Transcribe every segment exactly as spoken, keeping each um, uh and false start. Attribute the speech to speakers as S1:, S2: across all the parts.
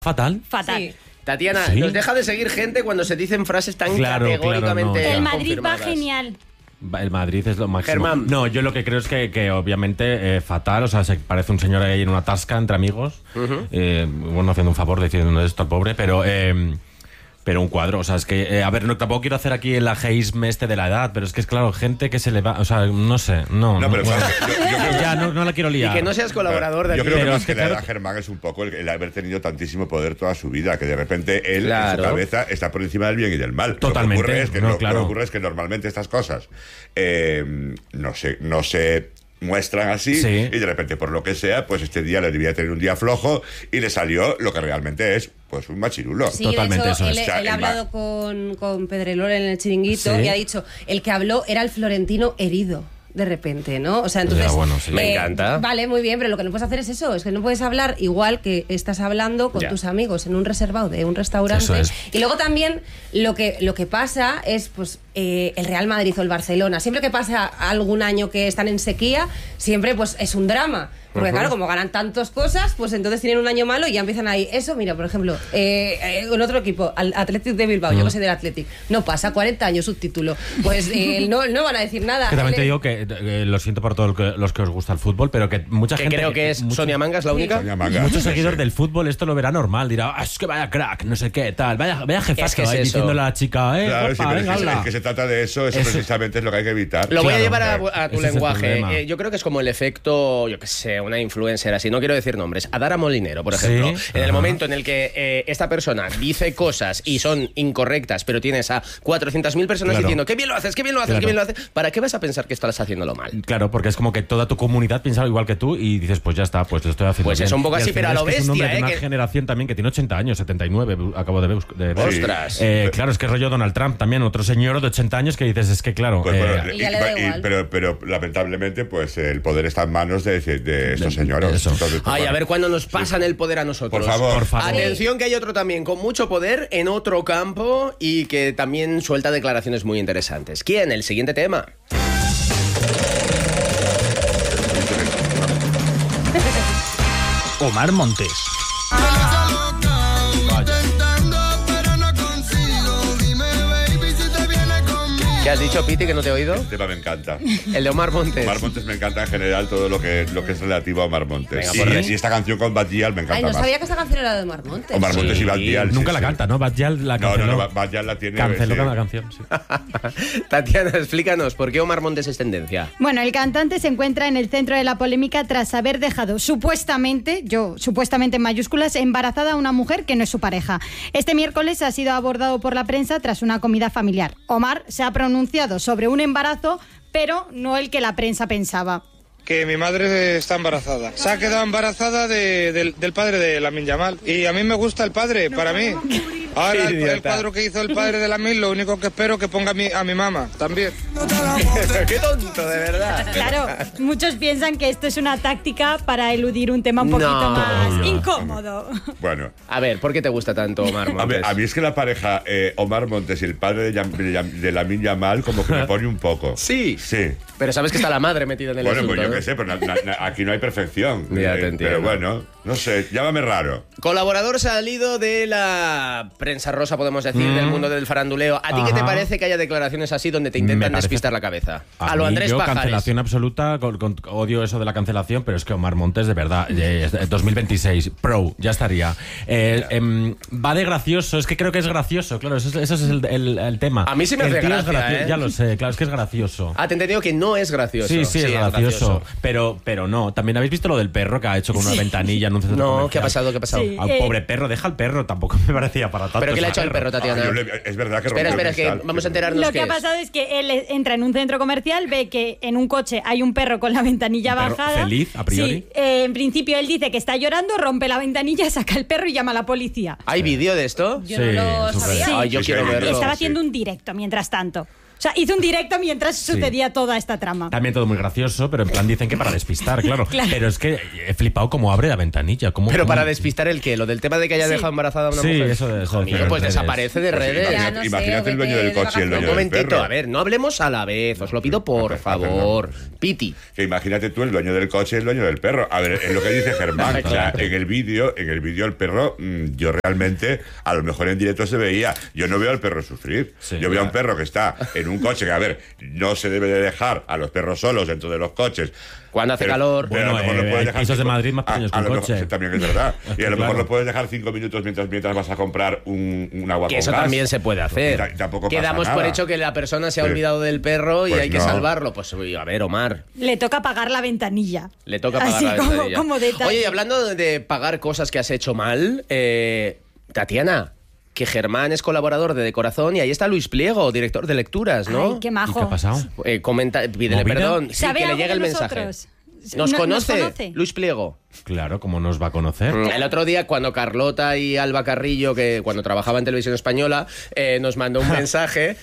S1: Fatal.
S2: Fatal.
S3: Sí. Tatiana,
S1: ¿Sí?
S3: nos deja de seguir gente cuando se dicen frases tan
S1: Claro,
S3: categóricamente
S1: claro, no,
S2: El Madrid va
S3: confirmadas.
S2: genial.
S1: El Madrid es lo máximo.
S3: Germán.
S1: No, yo lo que creo es que, que obviamente eh, fatal, o sea, se parece un señor ahí en una tasca entre amigos, uh-huh. eh, bueno, haciendo un favor, diciendo esto al pobre, pero... Eh, Pero un cuadro, o sea, es que, eh, a ver, no, tampoco quiero hacer aquí el ageísme este de la edad, pero es que es claro, gente que se le va, o sea, no sé, no.
S4: No, pero
S1: bueno,
S4: yo, yo creo que,
S1: ya no, no la quiero liar.
S3: Y que no seas colaborador de
S4: Yo
S3: aquí.
S4: creo que
S1: Pero
S4: más
S1: es
S4: que
S1: que
S4: la
S1: claro-
S4: edad, Germán, es un poco el, el haber tenido tantísimo poder toda su vida, que de repente él,
S3: Claro.
S4: en su cabeza, está por encima del bien y del mal.
S1: Totalmente,
S4: Lo que ocurre es que,
S1: no,
S4: lo,
S1: claro.
S4: lo que ocurre es que normalmente estas cosas eh, no se... No se muestran así
S1: Sí.
S4: y de repente por lo que sea pues este día le debía tener un día flojo y le salió lo que realmente es pues un machirulo.
S2: Sí,
S1: Totalmente,
S2: de hecho,
S1: eso
S2: él,
S1: es.
S4: O sea,
S2: él ha
S4: el
S2: hablado
S4: ma-
S2: con, con Pedrerol en el Chiringuito
S1: Sí.
S2: y ha dicho, el que habló era el florentino herido. De repente, ¿no? O sea, entonces...
S1: Ya, bueno, sí.
S3: Me encanta.
S2: Vale, muy bien, pero lo que no puedes hacer es eso. Es que no puedes hablar igual que estás hablando con
S3: Ya.
S2: tus amigos en un reservado de un restaurante.
S1: Eso es.
S2: Y luego también lo que, lo que pasa es, pues, eh, el Real Madrid o el Barcelona. Siempre que pasa algún año que están en sequía, siempre, pues, es un drama. Porque, uh-huh. claro, como ganan tantas cosas, pues entonces tienen un año malo y ya empiezan ahí. Eso, mira, por ejemplo, eh, eh, en otro equipo, al Athletic de Bilbao, uh-huh. yo que soy del Athletic, no pasa, cuarenta años subtítulo. Pues eh, no, no van a decir nada.
S1: Que también te
S2: Él-
S1: digo que eh, lo siento por todos los que os gusta el fútbol, pero que mucha
S3: Que
S1: gente...
S3: creo que es
S1: mucho-
S3: Sonia Manga, es la única.
S4: Sonia Manga.
S1: Muchos
S4: Sí,
S1: seguidores
S4: sí.
S1: del fútbol esto lo verá normal, dirá, ah, es que vaya crack, no sé qué, tal, vaya, vaya jefazo,
S3: Es que es
S1: ahí
S3: eso.
S1: diciéndole a la chica, eh,
S4: Claro, sí,
S1: guapa,
S4: pero es
S1: venga,
S4: que,
S1: habla.
S4: es que se trata de eso, eso,
S1: Eso-
S4: precisamente es lo que hay que evitar.
S3: Lo voy a
S1: Claro,
S3: llevar a,
S4: claro.
S3: a tu
S1: Ese es el
S3: lenguaje.
S1: problema.
S3: Eh, yo creo que es como el efecto, yo qué sé, una influencer así. No quiero decir nombres. Adara Molinero, por ejemplo.
S1: Sí,
S3: en el
S1: ajá.
S3: momento en el que eh, esta persona dice cosas y son incorrectas, pero tienes a cuatrocientas mil personas
S1: Claro.
S3: diciendo, qué bien lo haces, qué bien lo haces,
S1: Claro.
S3: qué bien lo haces. ¿Para qué vas a pensar que estás haciéndolo mal?
S1: Claro, porque es como que toda tu comunidad piensa igual que tú y dices, pues ya está, pues lo estoy haciendo
S3: Pues
S1: bien.
S3: es un poco
S1: Y al
S3: así, pero
S1: final
S3: a lo
S1: es que es un hombre
S3: bestia,
S1: de una
S3: ¿eh? Que-
S1: generación también que tiene ochenta años, setenta y nueve, acabo de ver. de ver.
S3: Ostras.
S1: Eh, claro, es que rollo Donald Trump también, otro señor de ochenta años que dices, es que claro...
S4: Pues,
S1: eh,
S4: bueno,
S2: Y ya le da
S4: y-
S2: igual.
S4: pero, pero lamentablemente pues el poder está en manos de, de estos señores.
S1: eso.
S4: Entonces, pues,
S3: Ay, a
S4: bueno.
S3: ver cuándo nos pasan el poder a nosotros.
S4: Por favor.
S1: Por favor.
S3: Atención, que hay otro también con mucho poder en otro campo y que también suelta declaraciones muy interesantes. ¿Quién? El siguiente tema.
S5: Omar Montes.
S3: ¿Qué has dicho, Piti, que no te he oído?
S4: El tema me encanta.
S3: El de Omar Montes.
S4: Omar Montes me encanta en general todo lo que, lo que es relativo a Omar Montes.
S3: Venga,
S4: y,
S3: por ahí.
S4: y esta canción con Bad Gyal me encanta
S2: Ay, no
S4: más.
S2: sabía que esta canción era de Omar Montes.
S4: Omar Montes
S3: Sí.
S4: y Bad Gyal.
S1: Nunca
S4: sí,
S1: la
S4: sí.
S1: canta, ¿no? Bad Gyal la
S4: No,
S1: canceló.
S4: no, no, Bad Gyal la tiene.
S1: Canceló
S4: sí.
S1: la canción, sí.
S3: Tatiana, explícanos, ¿por qué Omar Montes es tendencia?
S6: Bueno, el cantante se encuentra en el centro de la polémica tras haber dejado supuestamente, yo supuestamente en mayúsculas, embarazada a una mujer que no es su pareja. Este miércoles ha sido abordado por la prensa tras una comida familiar. Omar se ha pronunciado sobre un embarazo, pero no el que la prensa pensaba.
S7: Que mi madre está embarazada. Se ha quedado embarazada de- del, del padre de Lamine Yamal. Y a mí me gusta el padre, para mí. Ahora, el, el cuadro que hizo el padre de Lamine, lo único que espero que ponga a mi, a mi mamá también.
S3: ¡Qué tonto, de verdad!
S6: Claro, muchos piensan que esto es una táctica para eludir un tema un poquito
S3: No.
S6: más
S1: No.
S6: incómodo.
S4: Bueno.
S3: A ver, ¿por qué te gusta tanto Omar
S4: A,
S3: Montes?
S4: ver, a mí es que la pareja eh, Omar Montes y el padre de, Yam- de, Yam- de Lamine Yamal como que me pone un poco.
S3: Sí.
S4: Sí.
S3: Pero sabes que está la madre metida en el
S4: Bueno,
S3: asunto,
S4: pues yo
S3: ¿no?
S4: qué sé, pero na- na- na- aquí no hay perfección.
S3: Ya te
S4: Eh,
S3: entiendo.
S4: Pero bueno, no sé, llámame raro.
S3: Colaborador salido de la prensa rosa, podemos decir,
S1: Mm.
S3: del mundo del faranduleo. ¿A ti qué te
S1: Ajá.
S3: parece que haya declaraciones así donde te
S1: Me
S3: intentan
S1: parece-
S3: despistar la cabeza?
S1: A,
S3: A, lo
S1: mí,
S3: Andrés
S1: yo,
S3: Pájares.
S1: cancelación absoluta, con, con- odio eso de la cancelación, pero es que Omar Montes, de verdad, eh, es- dos mil veintiséis, pro, ya estaría. Eh, em, va de gracioso, es que creo que es gracioso, claro, eso es, eso es el, el- el tema.
S3: A mí sí me
S1: El
S3: hace
S1: tío es
S3: gracia,
S1: gracioso,
S3: ¿eh?
S1: Ya lo sé, claro, es que es gracioso.
S3: Ah, te he entendido que no es gracioso.
S1: Sí, sí, es gracioso, Pero, pero no. También habéis visto lo del perro que ha hecho con una ventanilla en un centro
S3: No,
S1: comercial?
S3: ¿qué ha pasado? ¿Qué ha pasado?
S6: Sí.
S1: A un
S6: Eh,
S1: pobre perro, deja al perro, tampoco me parecía para tanto.
S3: ¿Pero qué le ha
S1: ese
S3: hecho el perro, Tatiana?
S4: Ah, yo le- es verdad que
S3: Espera,
S4: rompió
S3: espera,
S4: el
S3: que
S4: cristal.
S3: vamos a enterarnos
S6: Lo
S3: qué
S6: que ha
S3: es.
S6: pasado es que él entra en un centro comercial, ve que en un coche hay un perro con la ventanilla
S1: Un perro
S6: bajada.
S1: feliz, a priori.
S6: Sí, eh, en principio él dice que está llorando, rompe la ventanilla, saca el perro y llama a la policía.
S3: ¿Hay vídeo de esto?
S2: Yo
S1: Sí,
S2: no lo
S1: súper.
S2: sabía.
S6: Sí.
S3: Ay, yo
S4: Sí,
S3: quiero
S4: sí,
S3: verlo.
S6: Estaba
S4: sí.
S6: haciendo un directo mientras tanto. O sea, hizo un directo mientras sí. sucedía toda esta trama.
S1: También todo muy gracioso, pero en plan dicen que para despistar, claro.
S6: claro.
S1: Pero es que he flipado cómo abre la ventanilla. Cómo,
S3: pero
S1: cómo...
S3: para despistar el qué, lo del tema de que haya sí. dejado embarazada a una
S1: sí,
S3: mujer.
S1: Sí, eso, eso
S3: Mío, pues desaparece de
S4: pues
S3: redes.
S4: Imagínate,
S2: no
S4: imagínate
S2: sé,
S4: el dueño del coche y el dueño
S3: Un
S4: del perro.
S3: momentito, a ver, no hablemos a la vez, os lo pido por favor. Piti.
S4: Que imagínate tú el dueño del coche y el dueño del perro. A ver, es lo que dice Germán. O sea, en el vídeo, en el vídeo el perro, mmm, yo realmente, a lo mejor en directo se veía. Yo no veo al perro sufrir. Sí, yo veo claro. a un perro que está en un coche que, a ver, no se debe de dejar a los perros solos dentro de los coches.
S3: Cuando hace
S4: pero,
S3: calor.
S1: Bueno,
S4: a lo mejor
S1: eh,
S4: puedes dejar
S1: pisos
S4: cinco,
S1: de Madrid más pequeños
S4: a, a
S1: que un
S4: mejor,
S1: coche.
S4: También es verdad. Y a lo
S1: claro.
S4: mejor lo puedes dejar cinco minutos mientras, mientras vas a comprar un, un agua
S3: que
S4: con
S3: eso
S4: gas.
S3: también se puede hacer.
S4: Y tampoco
S3: Quedamos
S4: pasa
S3: por
S4: nada.
S3: hecho que la persona se ha
S4: Sí.
S3: olvidado del perro y
S4: Pues
S3: hay que
S4: no.
S3: salvarlo. Pues a ver, Omar.
S6: Le toca pagar la ventanilla.
S3: Le toca pagar
S6: Así
S3: la
S6: como,
S3: ventanilla.
S6: como detalle.
S3: Oye, y hablando de, de pagar cosas que has hecho mal, eh, Tatiana, que Germán es colaborador de De Corazón y ahí está Luis Pliego, director de lecturas, ¿no?
S6: Ay, qué majo.
S1: ¿Y qué ha pasado?
S3: Eh, comenta, pídele
S1: ¿Movida?
S3: perdón. Sí,
S6: ¿Sabe
S3: que le
S6: algo
S3: llegue
S6: de
S3: el mensaje.
S6: nosotros?
S3: ¿Nos
S6: No-
S3: conoce,
S6: ¿Nos conoce?
S3: Luis Pliego?
S1: Claro, ¿cómo nos va a conocer?
S3: El otro día, cuando Carlota y Alba Carrillo, que cuando trabajaba en Televisión Española, eh, nos mandó un mensaje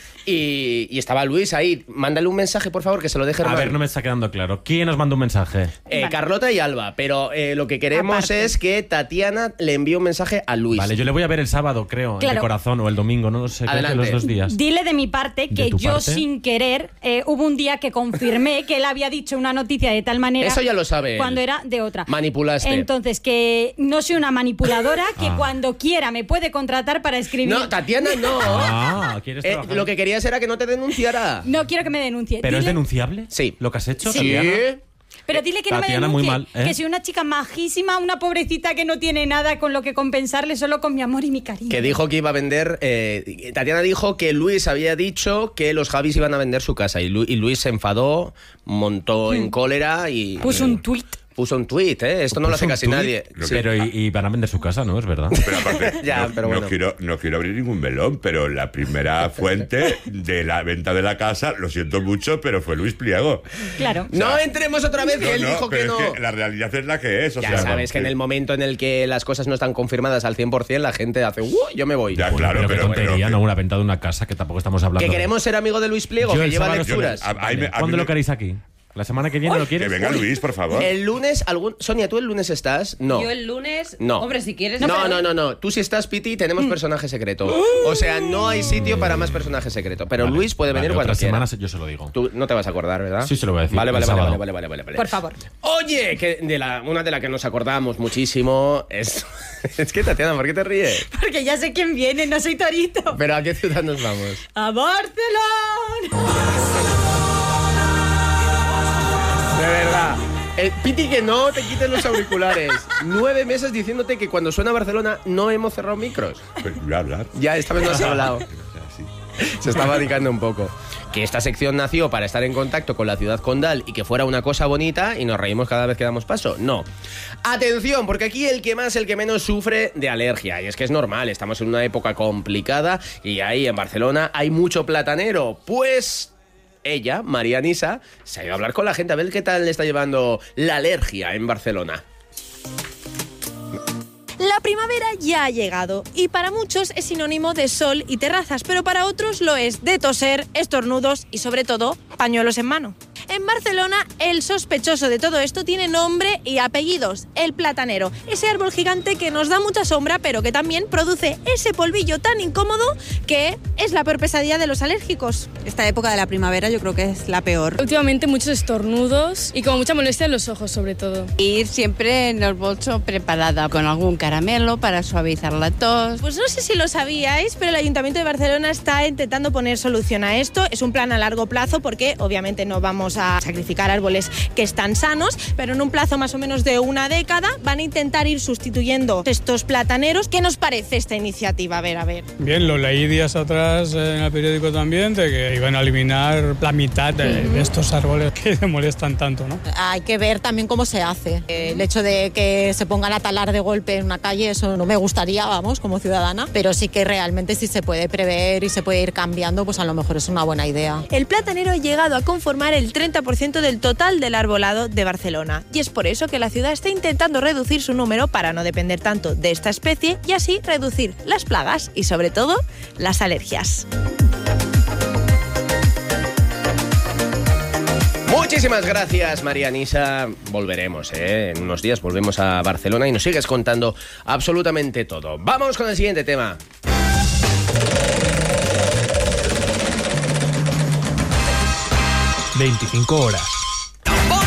S3: y, y estaba Luis ahí. Mándale un mensaje, por favor, que se lo deje
S1: A
S3: Germán.
S1: ver, no me está quedando claro. ¿Quién nos manda un mensaje?
S3: Eh,
S6: Vale.
S3: Carlota y Alba, pero eh, lo que queremos
S6: Aparte.
S3: es que Tatiana le envíe un mensaje a Luis.
S1: Vale, yo le voy a ver el sábado, creo,
S6: Claro.
S1: de Corazón, o el domingo, no sé, creo que
S3: Adelante.
S1: los dos días.
S6: Dile de mi parte que
S1: ¿De tu
S6: yo
S1: parte?
S6: sin querer eh, hubo un día que confirmé que él había dicho una noticia de tal manera.
S3: Eso ya lo sabe él.
S6: Cuando era de otra.
S3: Manipulaste.
S6: Entonces, que no soy una manipuladora, que
S1: Ah.
S6: cuando quiera me puede contratar para escribir.
S3: No, Tatiana, no.
S1: Ah, ¿quieres
S3: Eh,
S1: trabajar?
S3: lo que querías era que no te denunciara.
S6: No quiero que me denuncie.
S1: ¿Pero es
S6: Dile-
S1: denunciable?
S3: Sí.
S1: ¿Lo que has hecho,
S3: Sí.
S1: Tatiana?
S6: Pero dile que
S1: Tatiana,
S6: no me
S1: muy
S6: denuncie,
S1: mal, ¿eh?
S6: que soy una chica majísima, una pobrecita que no tiene nada con lo que compensarle, solo con mi amor y mi cariño.
S3: Que dijo que iba a vender. eh, Tatiana dijo que Luis había dicho que los Javis iban a vender su casa. Y, Lu- y Luis se enfadó, montó en cólera y.
S6: Puso un tuit.
S3: Puso un tuit, ¿eh? Esto no lo hace
S1: Puso un
S3: casi
S1: tuit,
S3: nadie.
S4: Lo
S3: Sí.
S1: Pero y, y van a vender su casa, ¿no? Es verdad.
S4: Pero aparte,
S3: Ya,
S4: no,
S3: pero
S4: no
S3: bueno.
S4: quiero, no quiero abrir ningún melón, pero la primera fuente de la venta de la casa, lo siento mucho, pero fue Luis Pliego.
S6: Claro.
S3: No entremos otra vez, que
S4: No,
S3: él
S4: no,
S3: dijo que
S4: pero
S3: no.
S4: es que la realidad es la que es. O
S3: Ya
S4: sea,
S3: sabes que en el momento en el que las cosas no están confirmadas al cien por ciento, la gente hace, ¡uh! Yo me voy.
S4: Ya,
S1: Bueno,
S4: claro,
S1: pero qué
S4: pero-
S1: tontería,
S4: pero-
S1: ¿no? Una venta de una casa que tampoco estamos hablando.
S3: Que
S1: de-
S3: queremos ser amigo de Luis Pliego,
S1: Yo
S3: que
S1: el
S3: lleva
S1: sábado-
S3: lecturas.
S4: A- a- a mí me- a
S1: ¿Cuándo
S4: mí
S1: lo
S4: me-
S1: queréis aquí? ¿La semana que viene lo
S4: Que
S1: quieres?
S4: venga Luis, por favor.
S3: El lunes, algún... Sonia, ¿tú el lunes estás? No.
S2: Yo el lunes.
S3: No.
S2: Hombre, si quieres.
S3: No, no, no, no. Tú si estás, Piti, tenemos personaje secreto. O sea, no hay sitio para más personaje secreto. Pero
S1: Vale,
S3: Luis puede venir
S1: vale,
S3: cuando
S1: otras
S3: quiera.
S1: semanas yo se lo digo.
S3: Tú no te vas a acordar, ¿verdad?
S1: Sí, se lo voy a decir,
S3: Vale, vale,
S1: el
S3: vale,
S1: sábado.
S3: vale, vale, vale, vale.
S6: Por favor.
S3: Oye, que de la, una de la que nos acordamos muchísimo es... es que, Tatiana, ¿por qué te ríes?
S6: Porque ya sé quién viene, no soy torito.
S3: ¿Pero a qué ciudad nos vamos?
S6: ¡A Barcelona!
S3: De verdad. Eh, Piti, que no te quites los auriculares. Nueve meses diciéndote que cuando suena Barcelona no hemos cerrado micros.
S4: Pues voy a hablar.
S3: Ya, esta vez no has hablado. Se estaba dedicando un poco. Que esta sección nació para estar en contacto con la ciudad condal y que fuera una cosa bonita y nos reímos cada vez que damos paso. No. Atención, porque aquí el que más, el que menos sufre de alergia. Y es que es normal, estamos en una época complicada y ahí en Barcelona hay mucho platanero. Pues... ella, María Nisa, se ha ido a hablar con la gente a ver qué tal le está llevando la alergia en Barcelona.
S5: La primavera ya ha llegado y para muchos es sinónimo de sol y terrazas, pero para otros lo es de toser, estornudos y sobre todo pañuelos en mano. En Barcelona, el sospechoso de todo esto tiene nombre y apellidos, el platanero. Ese árbol gigante que nos da mucha sombra, pero que también produce ese polvillo tan incómodo que es la peor pesadilla de los alérgicos.
S8: Esta época de la primavera yo creo que es la peor.
S9: Últimamente muchos estornudos y como mucha molestia en los ojos sobre todo.
S10: Ir siempre en el bolso preparada con algún caramelo para suavizar la tos.
S5: Pues no sé si lo sabíais, pero el Ayuntamiento de Barcelona está intentando poner solución a esto. Es un plan a largo plazo porque obviamente no vamos a sacrificar árboles que están sanos, pero en un plazo más o menos de una década van a intentar ir sustituyendo estos plataneros. ¿Qué nos parece esta iniciativa? A ver, a ver.
S11: Bien, lo leí días atrás en el periódico también, de que iban a eliminar la mitad de, de estos árboles que se molestan tanto, ¿no?
S12: Hay que ver también cómo se hace. El hecho de que se pongan a talar de golpe en una calle, eso no me gustaría, vamos, como ciudadana, pero sí que realmente si se puede prever y se puede ir cambiando, pues a lo mejor es una buena idea.
S5: El platanero ha llegado a conformar el treinta por ciento del total del arbolado de Barcelona y es por eso que la ciudad está intentando reducir su número para no depender tanto de esta especie y así reducir las plagas y sobre todo las alergias.
S3: Muchísimas gracias, María Nisa. Volveremos, ¿eh? En unos días volvemos a Barcelona y nos sigues contando absolutamente todo. Vamos con el siguiente tema.
S13: veinticinco horas.